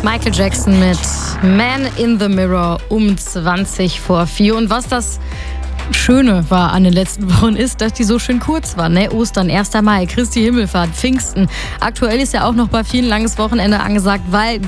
Michael Jackson mit Man in the Mirror um 20:04. Und was das Schöne war an den letzten Wochen ist, dass die so schön kurz waren. Ne? Ostern, 1. Mai, Christi Himmelfahrt, Pfingsten. Aktuell ist ja auch noch bei vielen langes Wochenende angesagt, weil